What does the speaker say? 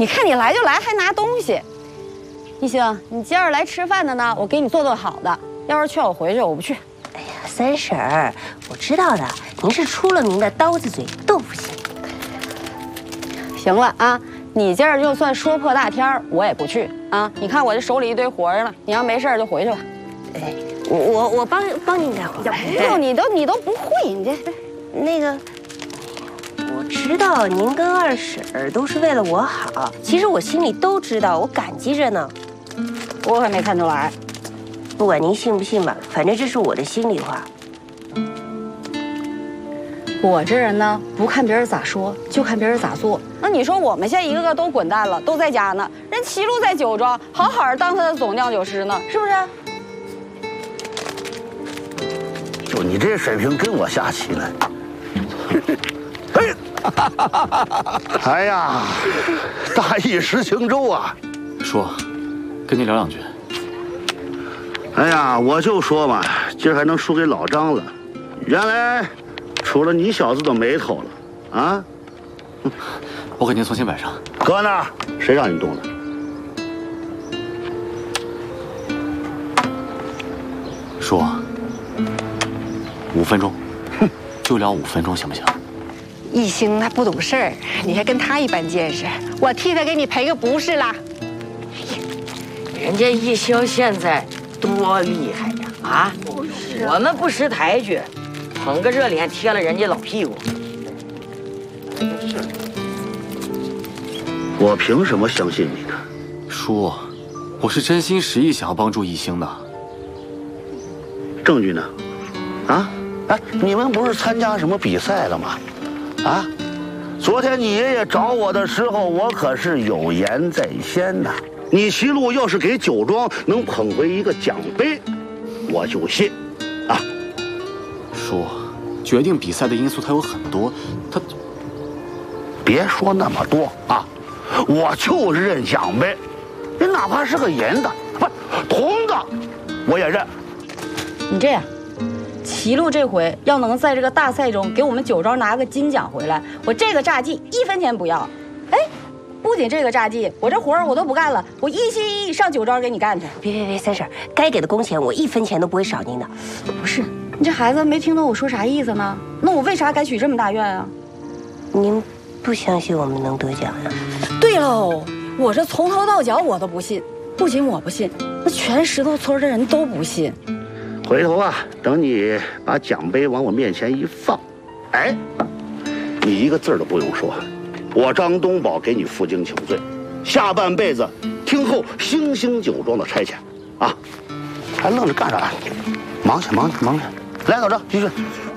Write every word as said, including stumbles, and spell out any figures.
你看你来就来，还拿东西。一星，你今儿来吃饭的呢，我给你做顿好的。要是劝我回去，我不去。 哎呀，三婶儿，我知道的，您是出了名的刀子嘴豆腐心。 行了啊，你今儿就算说破大天儿，我也不去啊。你看我这手里一堆活儿呢，你要没事就回去吧。 哎，我我我帮帮您干活。 不用，你都你都不会，你这那个。 我知道您跟二婶儿都是为了我好，其实我心里都知道，我感激着呢。 我可没看出来。 不管您信不信吧，反正这是我的心里话。 我这人呢，不看别人咋说，就看别人咋做。那你说我们现在一个个都滚蛋了，都在家呢，人齐路在酒庄，好好的当他的总酿酒师呢，是不是？ 就你这水平，跟我下棋呢？嘿。 哎呀，大义失青州啊！ 叔，跟您聊两句。 哎呀，我就说嘛，今儿还能输给老张了，原来除了你小子都没头了啊！ 我给您重新摆上。 搁那儿，谁让你动的？ 叔，五分钟，就聊五分钟，行不行？ 一星他不懂事儿，你还跟他一般见识，我替他给你赔个不是啦。 人家一星现在多厉害呀！啊，我们不识抬举，捧个热脸贴了人家老屁股。 我凭什么相信你呢？ 叔，我是真心实意想要帮助一星的。 证据呢？啊？哎，你们不是参加什么比赛了吗？ 啊！昨天你爷爷找我的时候，我可是有言在先呐。你齐路要是给酒庄能捧回一个奖杯，我就信。啊！ 叔，决定比赛的因素它有很多，它别说那么多啊！我就是认奖杯，你哪怕是个银的，不是铜的，我也认。 你这样。 齐路这回要能在这个大赛中给我们酒庄拿个金奖回来，我这个炸技一分钱不要。哎，不仅这个炸技，我这活儿我都不干了，我一心一意上酒庄给你干去。 别别别，三婶，该给的工钱我一分钱都不会少您的。 不是，你这孩子没听懂我说啥意思呢？那我为啥敢许这么大愿啊？ 您不相信我们能得奖呀？ 对喽，我这从头到脚我都不信，不仅我不信，那全石头村的人都不信。 回头啊，等你把奖杯往我面前一放，哎，你一个字都不用说，我张东宝给你负荆请罪，下半辈子听候星星酒庄的差遣，啊，还愣着干啥？忙去忙去忙去，来，老张继续。